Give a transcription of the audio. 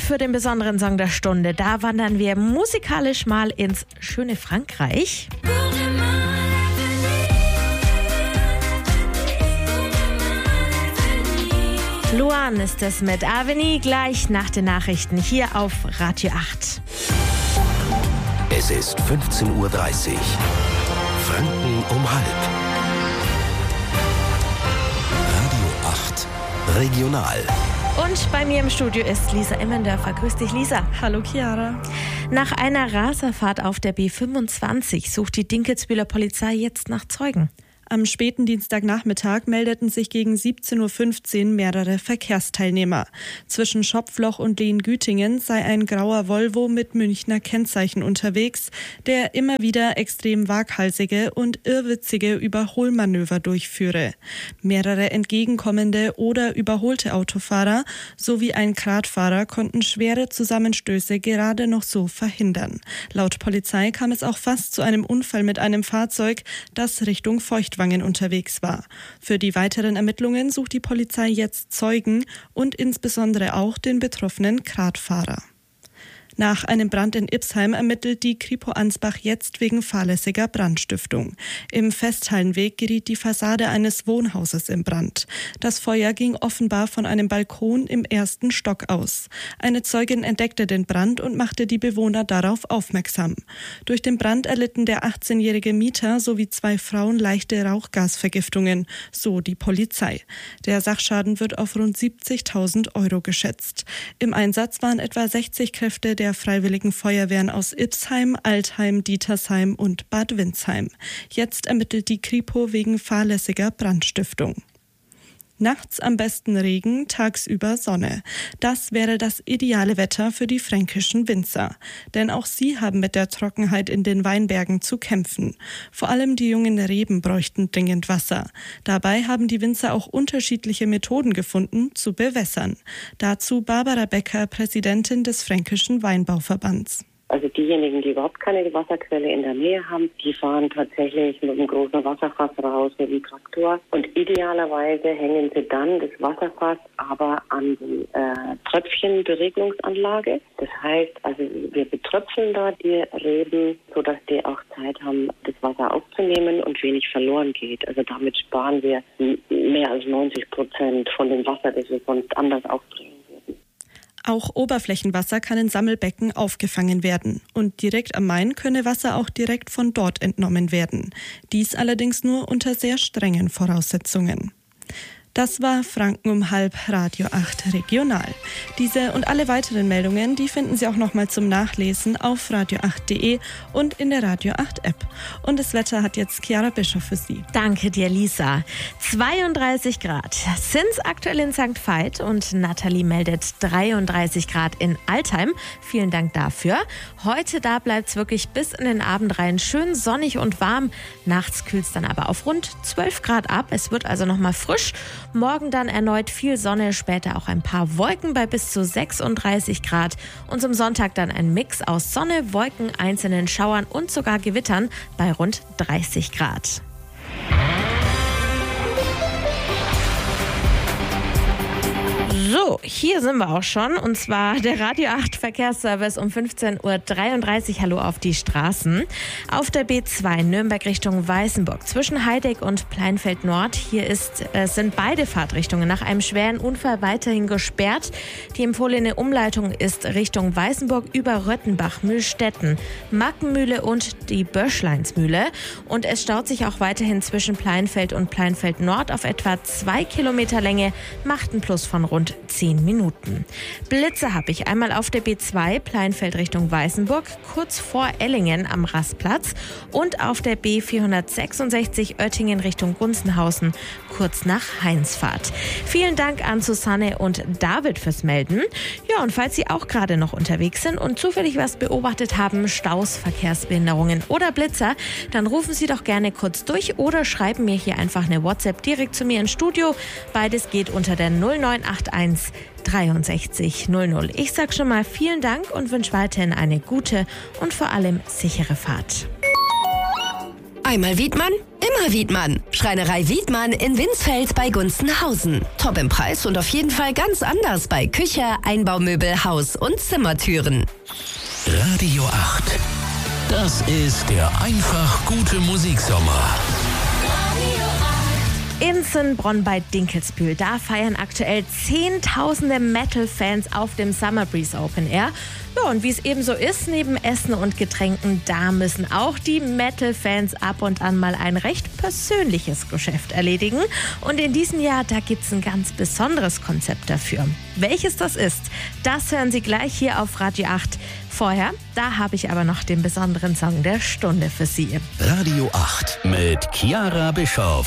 für den besonderen Song der Stunde, da wandern wir musikalisch mal ins schöne Frankreich. Luan ist es mit Avenue, gleich nach den Nachrichten hier auf Radio 8. Es ist 15:30 Uhr. Franken um halb. Radio 8 Regional. Und bei mir im Studio ist Lisa Immendörfer. Grüß dich, Lisa. Hallo, Chiara. Nach einer Raserfahrt auf der B25 sucht die Dinkelsbühler Polizei jetzt nach Zeugen. Am späten Dienstagnachmittag meldeten sich gegen 17:15 Uhr mehrere Verkehrsteilnehmer. Zwischen Schopfloch und Lehn-Gütingen sei ein grauer Volvo mit Münchner Kennzeichen unterwegs, der immer wieder extrem waghalsige und irrwitzige Überholmanöver durchführe. Mehrere entgegenkommende oder überholte Autofahrer sowie ein Radfahrer konnten schwere Zusammenstöße gerade noch so verhindern. Laut Polizei kam es auch fast zu einem Unfall mit einem Fahrzeug, das Richtung Feuchtwangen unterwegs war. Für die weiteren Ermittlungen sucht die Polizei jetzt Zeugen und insbesondere auch den betroffenen Radfahrer. Nach einem Brand in Ipsheim ermittelt die Kripo Ansbach jetzt wegen fahrlässiger Brandstiftung. Im Festhallenweg geriet die Fassade eines Wohnhauses in Brand. Das Feuer ging offenbar von einem Balkon im ersten Stock aus. Eine Zeugin entdeckte den Brand und machte die Bewohner darauf aufmerksam. Durch den Brand erlitten der 18-jährige Mieter sowie 2 Frauen leichte Rauchgasvergiftungen, so die Polizei. Der Sachschaden wird auf rund 70.000 Euro geschätzt. Im Einsatz waren etwa 60 Kräfte der Freiwilligen Feuerwehren aus Ipsheim, Altheim, Dietersheim und Bad Windsheim. Jetzt ermittelt die Kripo wegen fahrlässiger Brandstiftung. Nachts am besten Regen, tagsüber Sonne. Das wäre das ideale Wetter für die fränkischen Winzer. Denn auch sie haben mit der Trockenheit in den Weinbergen zu kämpfen. Vor allem die jungen Reben bräuchten dringend Wasser. Dabei haben die Winzer auch unterschiedliche Methoden gefunden, zu bewässern. Dazu Barbara Becker, Präsidentin des Fränkischen Weinbauverbands. Also diejenigen, die überhaupt keine Wasserquelle in der Nähe haben, die fahren tatsächlich mit einem großen Wasserfass raus mit dem Traktor. Und idealerweise hängen sie dann das Wasserfass aber an die Tröpfchenberegnungsanlage. Das heißt, also wir betröpfeln da die Reben, sodass die auch Zeit haben, das Wasser aufzunehmen und wenig verloren geht. Also damit sparen wir mehr als 90% von dem Wasser, das wir sonst anders aufbringen. Auch Oberflächenwasser kann in Sammelbecken aufgefangen werden. Und direkt am Main könne Wasser auch direkt von dort entnommen werden. Dies allerdings nur unter sehr strengen Voraussetzungen. Das war Franken um halb, Radio 8 Regional. Diese und alle weiteren Meldungen, die finden Sie auch nochmal zum Nachlesen auf radio8.de und in der Radio 8 App. Und das Wetter hat jetzt Chiara Bischof für Sie. Danke dir, Lisa. 32 Grad sind es aktuell in St. Veit und Nathalie meldet 33 Grad in Altheim. Vielen Dank dafür. Heute da bleibt es wirklich bis in den Abend rein schön sonnig und warm. Nachts kühlt es dann aber auf rund 12 Grad ab. Es wird also nochmal frisch. Morgen dann erneut viel Sonne, später auch ein paar Wolken bei bis zu 36 Grad. Und zum Sonntag dann ein Mix aus Sonne, Wolken, einzelnen Schauern und sogar Gewittern bei rund 30 Grad. So, hier sind wir auch schon, und zwar der Radio 8 Verkehrsservice um 15:33 Uhr. Hallo auf die Straßen. Auf der B2 Nürnberg Richtung Weißenburg zwischen Heideck und Pleinfeld Nord. Hier sind beide Fahrtrichtungen nach einem schweren Unfall weiterhin gesperrt. Die empfohlene Umleitung ist Richtung Weißenburg über Röttenbach, Mühlstetten, Mackenmühle und die Böschleinsmühle. Und es staut sich auch weiterhin zwischen Pleinfeld und Pleinfeld Nord auf etwa 2 Kilometer Länge, macht einen Plus von rund 10 Minuten. Blitze habe ich einmal auf der B2 Pleinfeld Richtung Weißenburg, kurz vor Ellingen am Rastplatz, und auf der B466 Oettingen Richtung Gunzenhausen, kurz nach Heinsfahrt. Vielen Dank an Susanne und David fürs Melden. Ja, und falls Sie auch gerade noch unterwegs sind und zufällig was beobachtet haben, Staus, Verkehrsbehinderungen oder Blitzer, dann rufen Sie doch gerne kurz durch oder schreiben mir hier einfach eine WhatsApp direkt zu mir ins Studio. Beides geht unter der 0981 63 00. Ich sag schon mal vielen Dank und wünsche weiterhin eine gute und vor allem sichere Fahrt. Einmal Wiedmann, Immer Wiedmann. Schreinerei Wiedmann in Winsfeld bei Gunzenhausen. Top im Preis und auf jeden Fall ganz anders bei Küche, Einbaumöbel, Haus- und Zimmertüren. Radio 8. Das ist der einfach gute Musiksommer. In Sundbronn bei Dinkelsbühl, da feiern aktuell Zehntausende Metal-Fans auf dem Summer Breeze Open Air. Ja, und wie es eben so ist, neben Essen und Getränken, da müssen auch die Metal-Fans ab und an mal ein recht persönliches Geschäft erledigen. Und in diesem Jahr, da gibt's ein ganz besonderes Konzept dafür. Welches das ist, das hören Sie gleich hier auf Radio 8. Vorher, da habe ich aber noch den besonderen Song der Stunde für Sie. Radio 8 mit Chiara Bischoff.